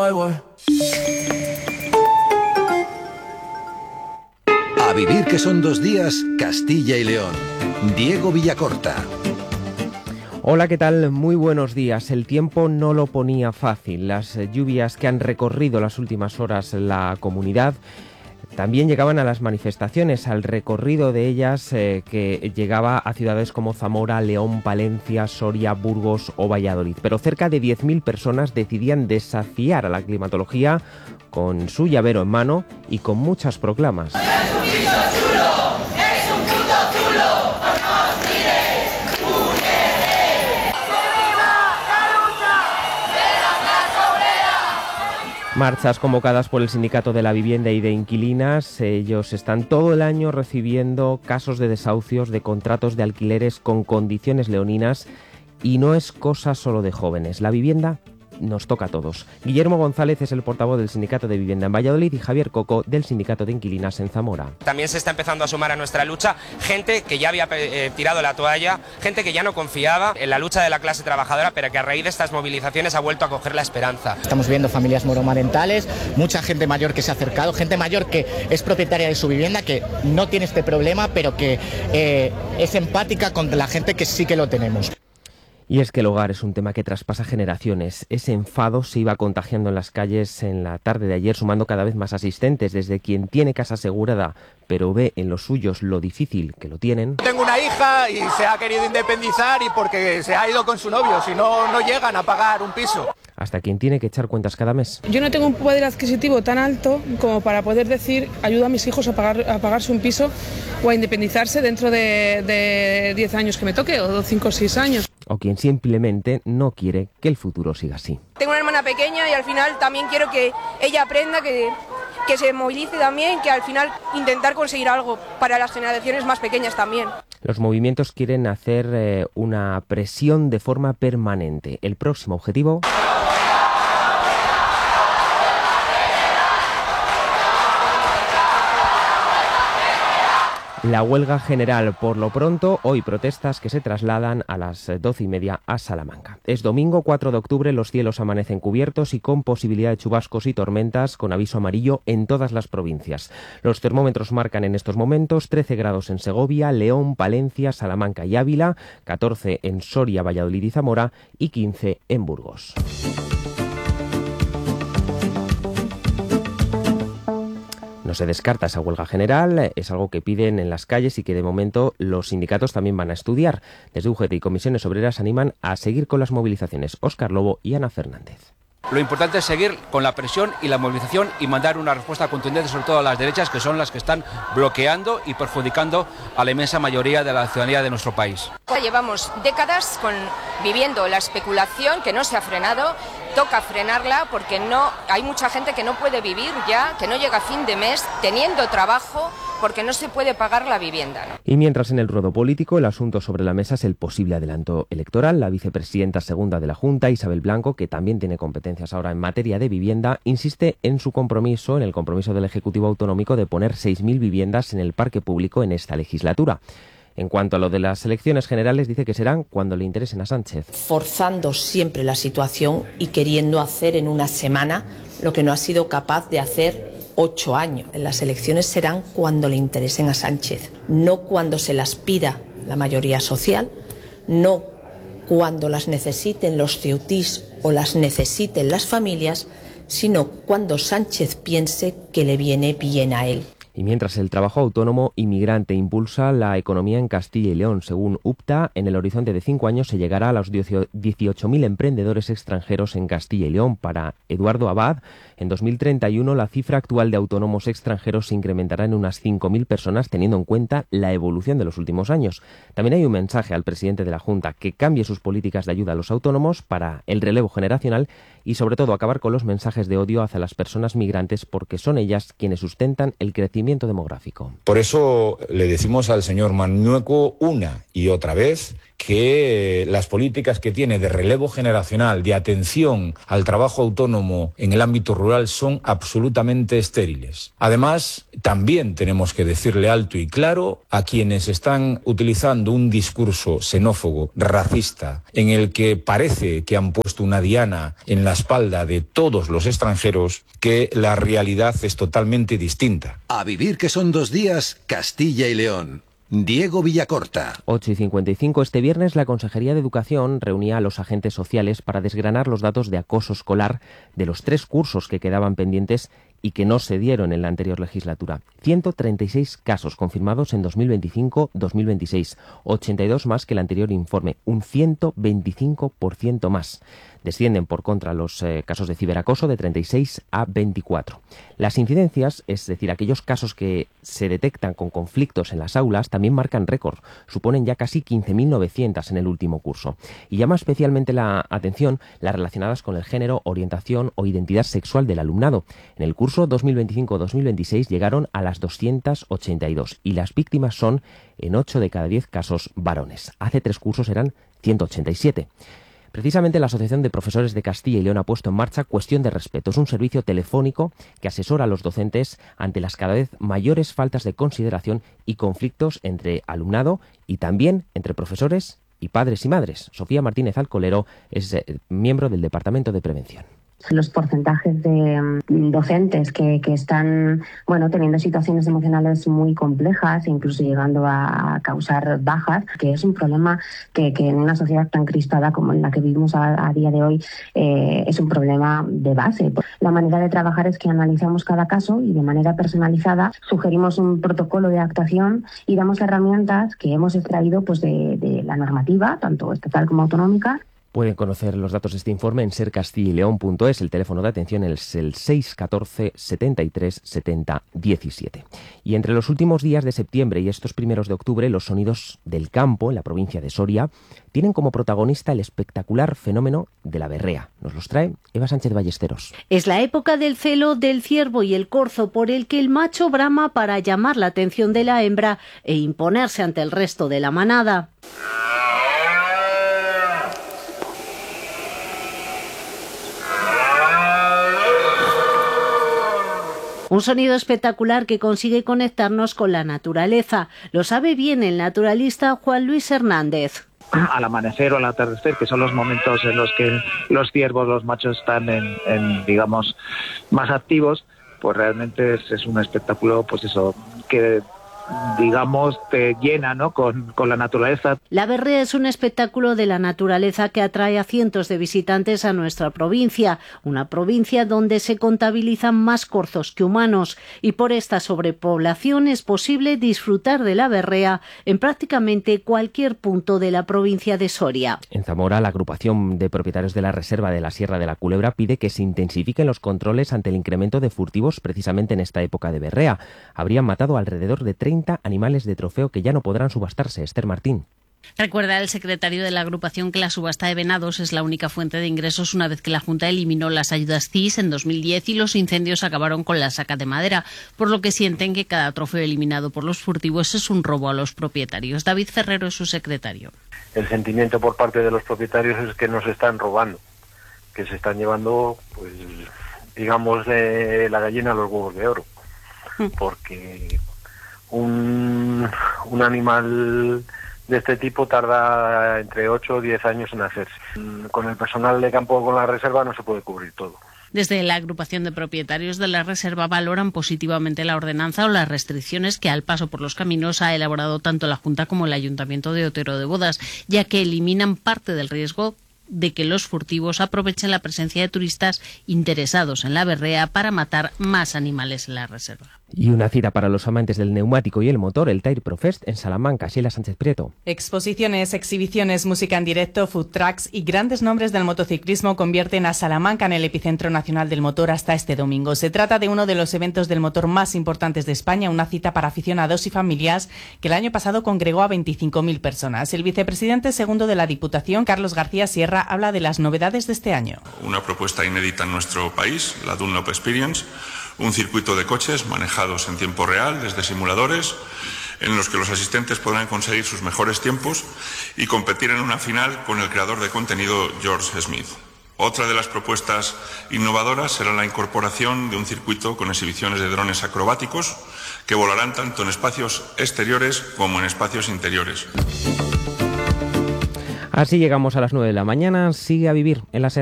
A vivir que son 2 días, Castilla y León. Diego Villacorta. Hola, ¿qué tal? Muy buenos días. El tiempo no lo ponía fácil. Las lluvias que han recorrido las últimas horas la comunidad también llegaban a las manifestaciones, al recorrido de ellas que llegaba a ciudades como Zamora, León, Palencia, Soria, Burgos o Valladolid. Pero cerca de 10.000 personas decidían desafiar a la climatología con su llavero en mano y con muchas proclamas. Marchas convocadas por el Sindicato de la Vivienda y de Inquilinas. Ellos están todo el año recibiendo casos de desahucios de contratos de alquileres con condiciones leoninas y no es cosa solo de jóvenes. La vivienda nos toca a todos. Guillermo González es el portavoz del Sindicato de Vivienda en Valladolid y Javier Coco del Sindicato de Inquilinas en Zamora. También se está empezando a sumar a nuestra lucha gente que ya había tirado la toalla, gente que ya no confiaba en la lucha de la clase trabajadora, pero que a raíz de estas movilizaciones ha vuelto a coger la esperanza. Estamos viendo familias monomarentales, mucha gente mayor que se ha acercado, gente mayor que es propietaria de su vivienda, que no tiene este problema, pero que es empática con la gente que sí que lo tenemos. Y es que el hogar es un tema que traspasa generaciones. Ese enfado se iba contagiando en las calles en la tarde de ayer, sumando cada vez más asistentes, desde quien tiene casa asegurada, pero ve en los suyos lo difícil que lo tienen. Tengo una hija y se ha querido independizar y porque se ha ido con su novio, si no, no llegan a pagar un piso. Hasta quien tiene que echar cuentas cada mes. Yo no tengo un poder adquisitivo tan alto como para poder decir ayudo a mis hijos a pagarse un piso o a independizarse dentro de 10 años que me toque, o 5 o 6 años. O quien simplemente no quiere que el futuro siga así. Tengo una hermana pequeña y al final también quiero que ella aprenda, que se movilice también, que al final intentar conseguir algo para las generaciones más pequeñas también. Los movimientos quieren hacer una presión de forma permanente. El próximo objetivo... la huelga general. Por lo pronto, hoy protestas que se trasladan a las 12:30 a Salamanca. Es domingo 4 de octubre, los cielos amanecen cubiertos y con posibilidad de chubascos y tormentas, con aviso amarillo en todas las provincias. Los termómetros marcan en estos momentos 13 grados en Segovia, León, Palencia, Salamanca y Ávila, 14 en Soria, Valladolid y Zamora y 15 en Burgos. No se descarta esa huelga general, es algo que piden en las calles y que de momento los sindicatos también van a estudiar. Desde UGT y Comisiones Obreras animan a seguir con las movilizaciones. Óscar Lobo y Ana Fernández. Lo importante es seguir con la presión y la movilización y mandar una respuesta contundente, sobre todo a las derechas, que son las que están bloqueando y perjudicando a la inmensa mayoría de la ciudadanía de nuestro país. Llevamos décadas viviendo la especulación que no se ha frenado. Toca frenarla porque hay mucha gente que no puede vivir ya, que no llega a fin de mes teniendo trabajo porque no se puede pagar la vivienda, ¿no? Y mientras en el ruedo político el asunto sobre la mesa es el posible adelanto electoral, la vicepresidenta segunda de la Junta, Isabel Blanco, que también tiene competencias ahora en materia de vivienda, insiste en el compromiso del Ejecutivo Autonómico de poner 6.000 viviendas en el parque público en esta legislatura. En cuanto a lo de las elecciones generales, dice que serán cuando le interesen a Sánchez. Forzando siempre la situación y queriendo hacer en una semana lo que no ha sido capaz de hacer 8 años. Las elecciones serán cuando le interesen a Sánchez, no cuando se las pida la mayoría social, no cuando las necesiten los ceutís o las necesiten las familias, sino cuando Sánchez piense que le viene bien a él. Y mientras el trabajo autónomo inmigrante impulsa la economía en Castilla y León, según UPTA, en el horizonte de 5 años se llegará a los 18.000 emprendedores extranjeros en Castilla y León. Para Eduardo Abad, en 2031 la cifra actual de autónomos extranjeros se incrementará en unas 5.000 personas, teniendo en cuenta la evolución de los últimos años. También hay un mensaje al presidente de la Junta que cambie sus políticas de ayuda a los autónomos para el relevo generacional y sobre todo acabar con los mensajes de odio hacia las personas migrantes, porque son ellas quienes sustentan el crecimiento demográfico. Por eso le decimos al señor Mañueco una y otra vez que las políticas que tiene de relevo generacional, de atención al trabajo autónomo en el ámbito rural son absolutamente estériles. Además, también tenemos que decirle alto y claro a quienes están utilizando un discurso xenófobo, racista, en el que parece que han puesto una diana en la espalda de todos los extranjeros, que la realidad es totalmente distinta. A vivir que son 2 días, Castilla y León. Diego Villacorta. 8:55. Este viernes la Consejería de Educación reunía a los agentes sociales para desgranar los datos de acoso escolar de los 3 cursos que quedaban pendientes y que no se dieron en la anterior legislatura. 136 casos confirmados en 2025-2026, 82 más que el anterior informe, un 125% más. Descienden por contra los casos de ciberacoso de 36 a 24. Las incidencias, es decir, aquellos casos que se detectan con conflictos en las aulas, también marcan récord. Suponen ya casi 15.900 en el último curso. Y llama especialmente la atención las relacionadas con el género, orientación o identidad sexual del alumnado. En el curso 2025-2026 llegaron a las 282 y las víctimas son, en 8 de cada 10 casos, varones. Hace 3 cursos eran 187. Precisamente la Asociación de Profesores de Castilla y León ha puesto en marcha Cuestión de Respeto. Es un servicio telefónico que asesora a los docentes ante las cada vez mayores faltas de consideración y conflictos entre alumnado y también entre profesores y padres y madres. Sofía Martínez Alcolero es miembro del Departamento de Prevención. Los porcentajes de docentes que están teniendo situaciones emocionales muy complejas, incluso llegando a causar bajas, que es un problema que en una sociedad tan crispada como en la que vivimos a día de hoy es un problema de base. La manera de trabajar es que analizamos cada caso y de manera personalizada sugerimos un protocolo de actuación y damos herramientas que hemos extraído de la normativa, tanto estatal como autonómica. Pueden conocer los datos de este informe en sercastillaleon.es. El teléfono de atención es el 614 73 70 17. Y entre los últimos días de septiembre y estos primeros de octubre, los sonidos del campo, en la provincia de Soria, tienen como protagonista el espectacular fenómeno de la berrea. Nos los trae Eva Sánchez Ballesteros. Es la época del celo del ciervo y el corzo, por el que el macho brama para llamar la atención de la hembra e imponerse ante el resto de la manada. Un sonido espectacular que consigue conectarnos con la naturaleza. Lo sabe bien el naturalista Juan Luis Hernández. Al amanecer o al atardecer, que son los momentos en los que los ciervos, los machos están digamos, más activos, pues realmente es un espectáculo, que digamos te llena, ¿no?, con la naturaleza. La berrea es un espectáculo de la naturaleza que atrae a cientos de visitantes a nuestra provincia, una provincia donde se contabilizan más corzos que humanos, y por esta sobrepoblación es posible disfrutar de la berrea en prácticamente cualquier punto de la provincia de Soria. En Zamora, la agrupación de propietarios de la reserva de la Sierra de la Culebra pide que se intensifiquen los controles ante el incremento de furtivos precisamente en esta época de berrea. Habrían matado alrededor de 30 animales de trofeo que ya no podrán subastarse. Esther Martín. Recuerda el secretario de la agrupación que la subasta de venados es la única fuente de ingresos una vez que la Junta eliminó las ayudas CIS en 2010 y los incendios acabaron con la saca de madera, por lo que sienten que cada trofeo eliminado por los furtivos es un robo a los propietarios. David Ferrero es su secretario. El sentimiento por parte de los propietarios es que nos están robando, que se están llevando, digamos, la gallina a los huevos de oro, porque un animal de este tipo tarda entre 8 o 10 años en hacerse. Con el personal de campo con la reserva no se puede cubrir todo. Desde la agrupación de propietarios de la reserva valoran positivamente la ordenanza o las restricciones que al paso por los caminos ha elaborado tanto la Junta como el Ayuntamiento de Otero de Bodas, ya que eliminan parte del riesgo de que los furtivos aprovechen la presencia de turistas interesados en la berrea para matar más animales en la reserva. Y una cita para los amantes del neumático y el motor, el Tire Pro Fest en Salamanca. Sheila Sánchez Prieto. Exposiciones, exhibiciones, música en directo, food trucks y grandes nombres del motociclismo convierten a Salamanca en el epicentro nacional del motor hasta este domingo. Se trata de uno de los eventos del motor más importantes de España, una cita para aficionados y familias que el año pasado congregó a 25.000 personas. El vicepresidente segundo de la Diputación, Carlos García Sierra, habla de las novedades de este año. Una propuesta inédita en nuestro país, la Dunlop Experience, un circuito de coches manejados en tiempo real desde simuladores, en los que los asistentes podrán conseguir sus mejores tiempos y competir en una final con el creador de contenido George Smith. Otra de las propuestas innovadoras será la incorporación de un circuito con exhibiciones de drones acrobáticos que volarán tanto en espacios exteriores como en espacios interiores. Así llegamos a las 9 de la mañana. Sigue a vivir en la